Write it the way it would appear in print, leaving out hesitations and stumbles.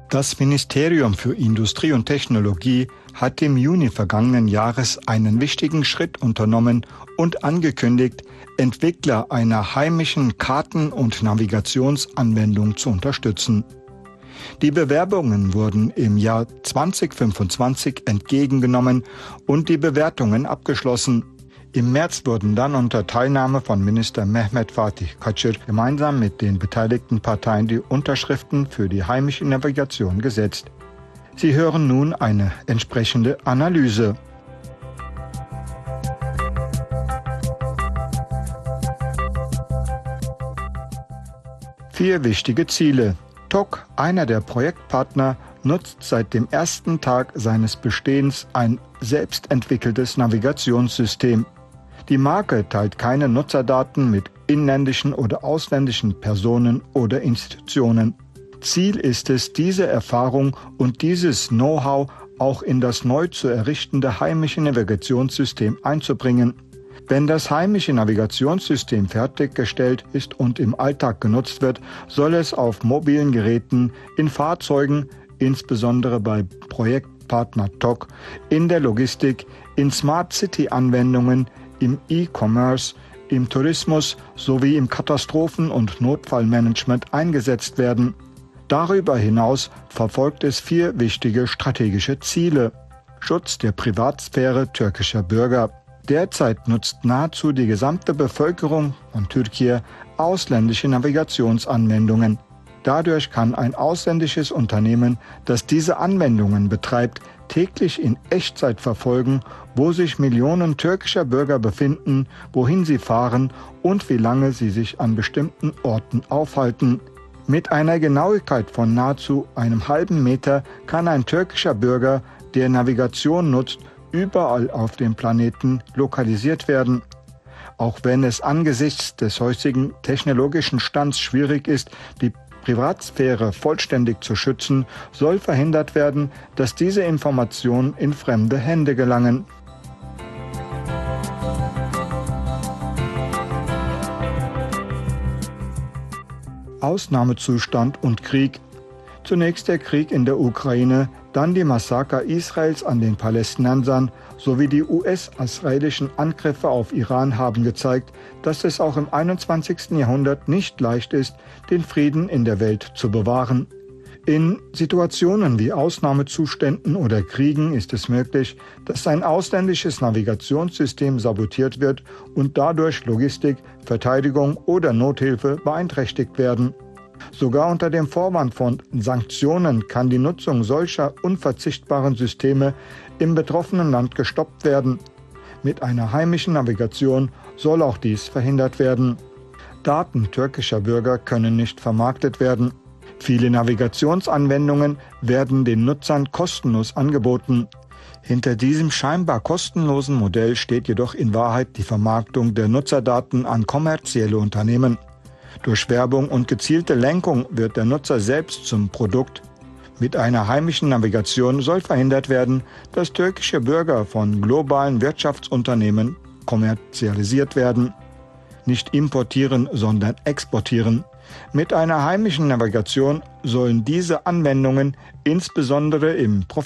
Das Ministerium für Industrie und Technologie hat im Juni vergangenen Jahres einen wichtigen Schritt unternommen und angekündigt, Entwickler einer heimischen Karten- und Navigationsanwendung zu unterstützen. Die Bewerbungen wurden im Jahr 2025 entgegengenommen und die Bewertungen abgeschlossen. Im März wurden dann unter Teilnahme von Minister Mehmet Fatih Kacır gemeinsam mit den beteiligten Parteien die Unterschriften für die heimische Navigation gesetzt. Sie hören nun eine entsprechende Analyse. Vier wichtige Ziele. TOC, einer der Projektpartner, nutzt seit dem ersten Tag seines Bestehens ein selbstentwickeltes Navigationssystem. Die Marke teilt keine Nutzerdaten mit inländischen oder ausländischen Personen oder Institutionen. Ziel ist es, diese Erfahrung und dieses Know-how auch in das neu zu errichtende heimische Navigationssystem einzubringen. Wenn das heimische Navigationssystem fertiggestellt ist und im Alltag genutzt wird, soll es auf mobilen Geräten, in Fahrzeugen, insbesondere bei Projektpartner TOC, in der Logistik, in Smart City-Anwendungen, im E-Commerce, im Tourismus sowie im Katastrophen- und Notfallmanagement eingesetzt werden. Darüber hinaus verfolgt es vier wichtige strategische Ziele. Schutz der Privatsphäre türkischer Bürger. Derzeit nutzt nahezu die gesamte Bevölkerung von Türkei ausländische Navigationsanwendungen. Dadurch kann ein ausländisches Unternehmen, das diese Anwendungen betreibt, täglich in Echtzeit verfolgen, wo sich Millionen türkischer Bürger befinden, wohin sie fahren und wie lange sie sich an bestimmten Orten aufhalten. Mit einer Genauigkeit von nahezu einem halben Meter kann ein türkischer Bürger, der Navigation nutzt, überall auf dem Planeten lokalisiert werden. Auch wenn es angesichts des heutigen technologischen Stands schwierig ist, die Privatsphäre vollständig zu schützen, soll verhindert werden, dass diese Informationen in fremde Hände gelangen. Ausnahmezustand und Krieg. Zunächst der Krieg in der Ukraine, dann die Massaker Israels an den Palästinensern sowie die US-israelischen Angriffe auf Iran haben gezeigt, dass es auch im 21. Jahrhundert nicht leicht ist, den Frieden in der Welt zu bewahren. In Situationen wie Ausnahmezuständen oder Kriegen ist es möglich, dass ein ausländisches Navigationssystem sabotiert wird und dadurch Logistik, Verteidigung oder Nothilfe beeinträchtigt werden. Sogar unter dem Vorwand von Sanktionen kann die Nutzung solcher unverzichtbaren Systeme im betroffenen Land gestoppt werden. Mit einer heimischen Navigation soll auch dies verhindert werden. Daten türkischer Bürger können nicht vermarktet werden. Viele Navigationsanwendungen werden den Nutzern kostenlos angeboten. Hinter diesem scheinbar kostenlosen Modell steht jedoch in Wahrheit die Vermarktung der Nutzerdaten an kommerzielle Unternehmen. Durch Werbung und gezielte Lenkung wird der Nutzer selbst zum Produkt. Mit einer heimischen Navigation soll verhindert werden, dass türkische Bürger von globalen Wirtschaftsunternehmen kommerzialisiert werden. Nicht importieren, sondern exportieren. Mit einer heimischen Navigation sollen diese Anwendungen insbesondere im